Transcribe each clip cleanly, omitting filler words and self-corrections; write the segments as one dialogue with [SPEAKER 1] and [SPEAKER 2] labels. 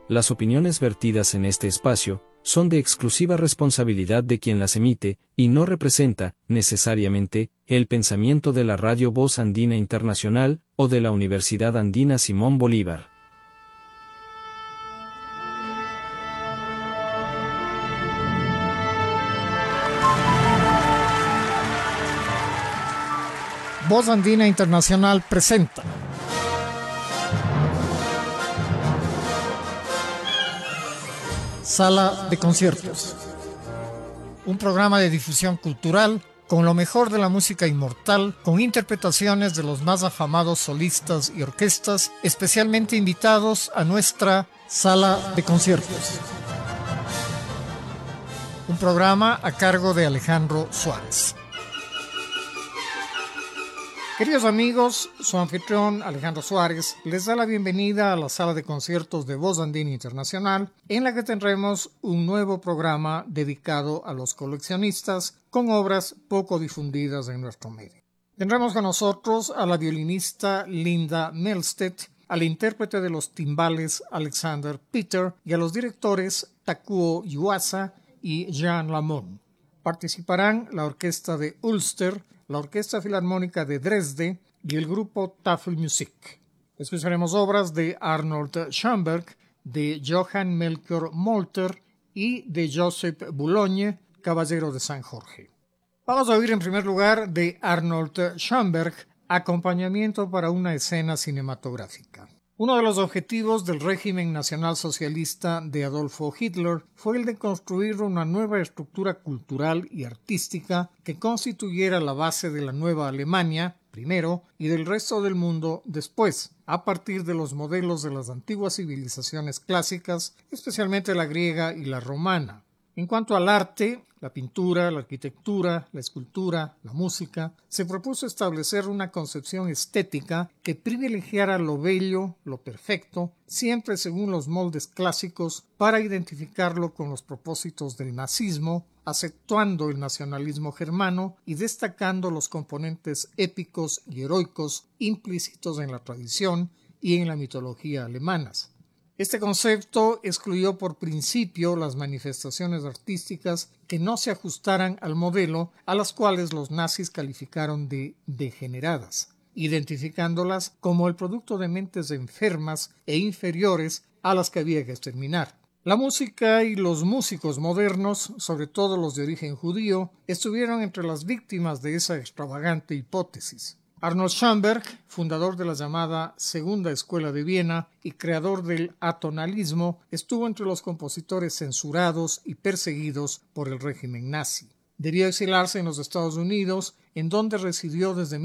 [SPEAKER 1] Las opiniones vertidas en este espacio son de exclusiva responsabilidad de quien las emite, y no representa, necesariamente, el pensamiento de la Radio Voz Andina Internacional o de la Universidad Andina Simón Bolívar.
[SPEAKER 2] Voz Andina Internacional presenta Sala de Conciertos, un programa de difusión cultural con lo mejor de la música inmortal, con interpretaciones de los más afamados solistas y orquestas, especialmente invitados a nuestra Sala de Conciertos. Un programa a cargo de Alejandro Suárez. Queridos amigos, su anfitrión Alejandro Suárez les da la bienvenida a la Sala de Conciertos de Voz Andina Internacional, en la que tendremos un nuevo programa dedicado a los coleccionistas con obras poco difundidas en nuestro medio. Tendremos con nosotros a la violinista Linda Melstedt, al intérprete de los timbales Alexander Peter y a los directores Takuo Yuasa y Jean Lamont. Participarán la orquesta de Ulster, la Orquesta Filarmónica de Dresde y el grupo Tafelmusik. Escucharemos obras de Arnold Schoenberg, de Johann Melchior Molter y de Joseph Boulogne, Caballero de San Jorge. Vamos a oír en primer lugar de Arnold Schoenberg, Acompañamiento para una escena cinematográfica. Uno de los objetivos del régimen nacionalsocialista de Adolfo Hitler fue el de construir una nueva estructura cultural y artística que constituyera la base de la nueva Alemania, primero, y del resto del mundo después, a partir de los modelos de las antiguas civilizaciones clásicas, especialmente la griega y la romana. En cuanto al arte, la pintura, la arquitectura, la escultura, la música, se propuso establecer una concepción estética que privilegiara lo bello, lo perfecto, siempre según los moldes clásicos, para identificarlo con los propósitos del nazismo, acentuando el nacionalismo germano y destacando los componentes épicos y heroicos implícitos en la tradición y en la mitología alemanas. Este concepto excluyó por principio las manifestaciones artísticas que no se ajustaran al modelo, a las cuales los nazis calificaron de degeneradas, identificándolas como el producto de mentes enfermas e inferiores a las que había que exterminar. La música y los músicos modernos, sobre todo los de origen judío, estuvieron entre las víctimas de esa extravagante hipótesis. Arnold Schoenberg, fundador de la llamada Segunda Escuela de Viena y creador del atonalismo, estuvo entre los compositores censurados y perseguidos por el régimen nazi. Debió exilarse en los Estados Unidos, en donde residió desde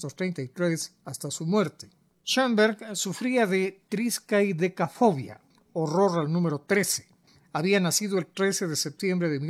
[SPEAKER 2] 1933 hasta su muerte. Schoenberg sufría de triskaidekafobia, horror al número 13. Había nacido el 13 de septiembre de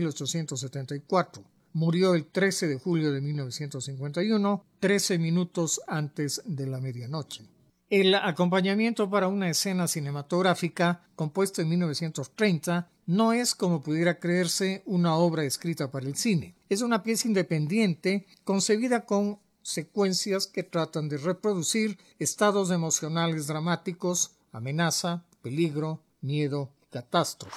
[SPEAKER 2] 1874. Murió el 13 de julio de 1951, 13 minutos antes de la medianoche. El acompañamiento para una escena cinematográfica, compuesto en 1930, no es, como pudiera creerse, una obra escrita para el cine. Es una pieza independiente, concebida con secuencias que tratan de reproducir estados emocionales dramáticos, amenaza, peligro, miedo, catástrofe.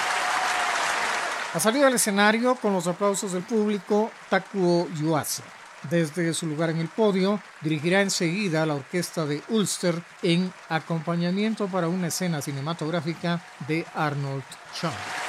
[SPEAKER 2] Ha salido al escenario con los aplausos del público Takuo Yuasa. Desde su lugar en el podio, dirigirá enseguida a la orquesta de Ulster en Acompañamiento para una escena cinematográfica de Arnold Schoenberg.